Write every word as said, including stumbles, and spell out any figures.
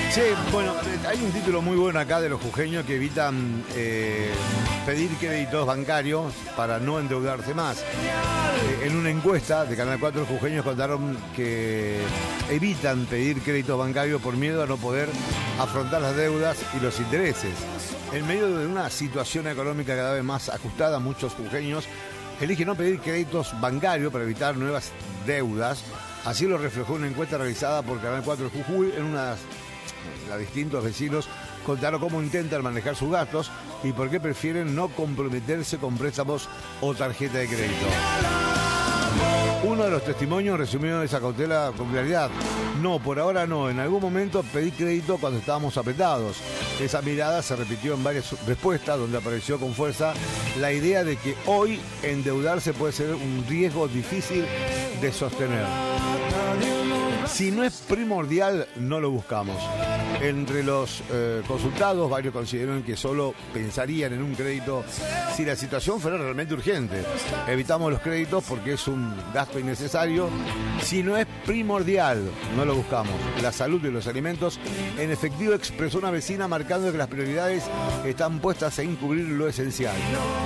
Sí, bueno, hay un título muy bueno acá de los jujeños que evitan eh, pedir créditos bancarios para no endeudarse más. Eh, en una encuesta de Canal cuatro, los jujeños contaron que evitan pedir créditos bancarios por miedo a no poder afrontar las deudas y los intereses. En medio de una situación económica cada vez más ajustada, muchos jujeños eligen no pedir créditos bancarios para evitar nuevas deudas. Así lo reflejó una encuesta realizada por Canal cuatro Jujuy. En unas a distintos vecinos contaron cómo intentan manejar sus gastos y por qué prefieren no comprometerse con préstamos o tarjeta de crédito. Uno de los testimonios resumió esa cautela con claridad. No, por ahora no. En algún momento pedí crédito cuando estábamos apretados. Esa mirada se repitió en varias respuestas donde apareció con fuerza la idea de que hoy endeudarse puede ser un riesgo difícil de sostener. Si no es primordial, no lo buscamos. Entre los eh, consultados, varios consideraron que solo pensarían en un crédito si la situación fuera realmente urgente. Evitamos los créditos porque es un gasto innecesario. Si no es primordial, no lo buscamos. La salud y los alimentos, en efectivo, expresó una vecina marcando que las prioridades están puestas en cubrir lo esencial.